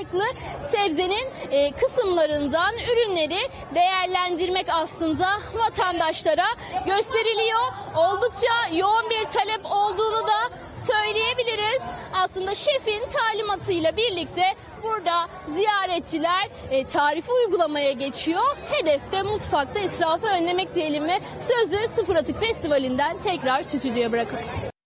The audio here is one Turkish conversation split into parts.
farklı sebzenin kısımlarından ürünleri değerlendirmek aslında vatandaşlara gösteriliyor. Oldukça yoğun bir talep olduğunu da söyleyebiliriz. Aslında şefin talimatıyla birlikte burada ziyaretçiler tarifi uygulamaya geçiyor. Hedef de mutfakta israfı önlemek diyelim mi? Sözü Sıfır Atık Festivali'nden tekrar stüdyoya bırakalım.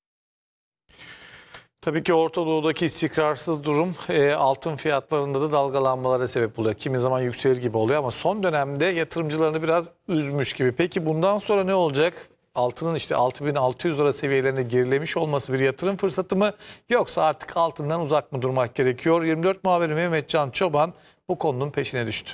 Tabii ki Orta Doğu'daki istikrarsız durum altın fiyatlarında da dalgalanmalara sebep oluyor. Kimi zaman yükselir gibi oluyor ama son dönemde yatırımcılarını biraz üzmüş gibi. Peki bundan sonra ne olacak? Altının işte 6.600 lira seviyelerine gerilemiş olması bir yatırım fırsatı mı? Yoksa artık altından uzak mı durmak gerekiyor? 24 muhabiri Mehmetcan Çoban bu konunun peşine düştü.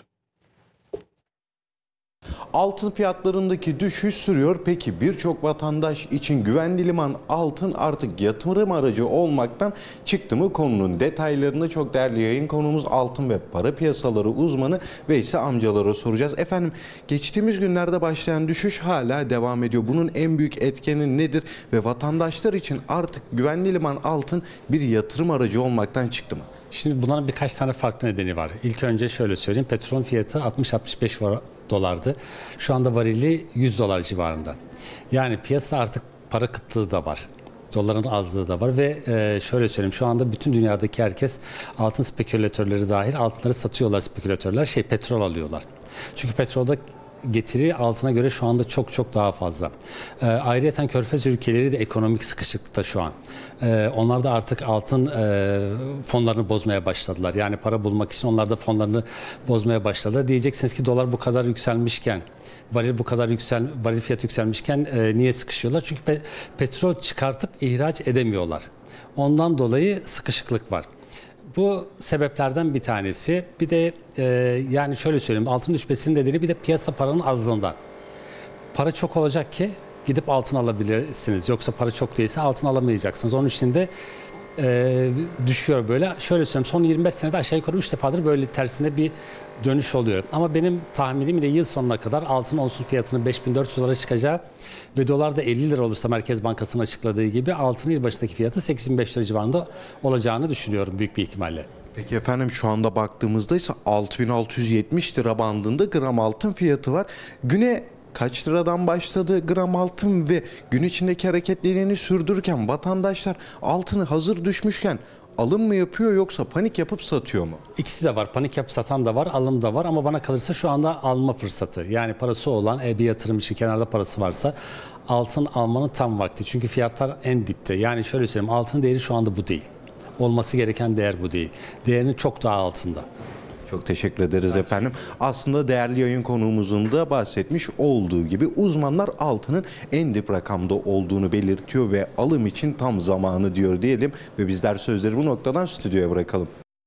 Altın fiyatlarındaki düşüş sürüyor. Peki birçok vatandaş için güvenli liman altın artık yatırım aracı olmaktan çıktı mı? Konunun detaylarını çok değerli yayın konuğumuz altın ve para piyasaları uzmanı Veysel Amcalar'a soracağız. Efendim, geçtiğimiz günlerde başlayan düşüş hala devam ediyor. Bunun en büyük etkeni nedir ve vatandaşlar için artık güvenli liman altın bir yatırım aracı olmaktan çıktı mı? Şimdi bunların birkaç tane farklı nedeni var. İlk önce şöyle söyleyeyim. Petrolün fiyatı 60-65 dolardı. Şu anda varili 100 dolar civarında. Yani piyasada artık para kıtlığı da var. Doların azlığı da var ve şöyle söyleyeyim, şu anda bütün dünyadaki herkes, altın spekülatörleri dahil, altınları satıyorlar spekülatörler, petrol alıyorlar. Çünkü petrolde getiri altına göre şu anda çok daha fazla. Ayrıca Körfez ülkeleri de ekonomik sıkışıklıkta şu an. Onlar da artık altın fonlarını bozmaya başladılar. Yani para bulmak için onlar da fonlarını bozmaya başladı. Diyeceksiniz ki dolar bu kadar yükselmişken, varil fiyatı yükselmişken niye sıkışıyorlar? Çünkü petrol çıkartıp ihraç edemiyorlar. Ondan dolayı sıkışıklık var. Bu sebeplerden bir tanesi. Bir de yani şöyle söyleyeyim, altın düşmesinin nedeni bir de piyasa paranın azlığından. Para çok olacak ki gidip altın alabilirsiniz. Yoksa para çok değilse altın alamayacaksınız. Onun için de düşüyor böyle. Şöyle söyleyeyim, son 25 senede aşağı yukarı 3 defadır böyle tersine bir dönüş oluyor. Ama benim tahminim yine yıl sonuna kadar altın onsun fiyatının 5400 dolara çıkacağı ve dolar da 50 lira olursa Merkez Bankası'nın açıkladığı gibi altının yıl başındaki fiyatı 85 lira civarında olacağını düşünüyorum büyük bir ihtimalle. Peki efendim, şu anda baktığımızda ise 6.670 lira bandında gram altın fiyatı var. Güne kaç liradan başladı gram altın ve gün içindeki hareketliliğini sürdürürken vatandaşlar altını hazır düşmüşken alım mı yapıyor yoksa panik yapıp satıyor mu? İkisi de var. Panik yapıp satan da var, alım da var ama bana kalırsa şu anda alma fırsatı. Yani parası olan bir yatırım için kenarda parası varsa altın almanın tam vakti. Çünkü fiyatlar en dipte. Yani şöyle söyleyeyim, altının değeri şu anda bu değil. Olması gereken değer bu değil. Değerinin çok daha altında. Çok teşekkür ederiz efendim. Aslında değerli yayın konuğumuzun da bahsetmiş olduğu gibi uzmanlar altının en dip rakamda olduğunu belirtiyor ve alım için tam zamanı diyor diyelim ve bizler sözleri bu noktadan stüdyoya bırakalım.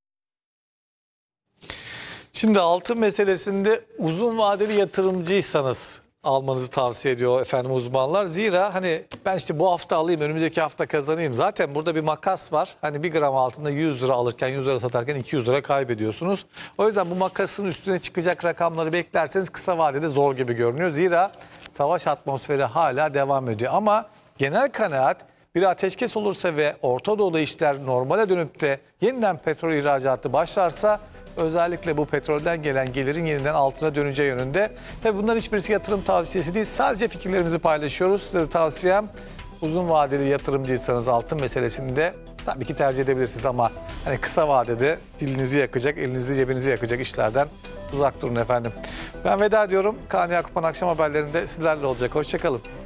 Şimdi altın meselesinde uzun vadeli yatırımcıysanız almanızı tavsiye ediyor efendim uzmanlar. Zira hani ben işte bu hafta alayım, önümüzdeki hafta kazanayım. Zaten burada bir makas var. Hani 1 gram altında 100 lira alırken 100 lira satarken 200 lira kaybediyorsunuz. O yüzden bu makasın üstüne çıkacak rakamları beklerseniz kısa vadede zor gibi görünüyor. Zira savaş atmosferi hala devam ediyor. Ama genel kanaat, bir ateşkes olursa ve Orta Doğu'da işler normale dönüp de yeniden petrol ihracatı başlarsa özellikle bu petrolden gelen gelirin yeniden altına döneceği yönünde. Tabii bunların hiçbirisi yatırım tavsiyesi değil. Sadece fikirlerimizi paylaşıyoruz. Size de tavsiyem, uzun vadeli yatırımcıysanız altın meselesinde tabii ki tercih edebilirsiniz ama hani kısa vadede dilinizi yakacak, elinizi cebinizi yakacak işlerden uzak durun efendim. Ben veda ediyorum. Kaan Yakupan akşam haberlerinde sizlerle olacak. Hoşçakalın.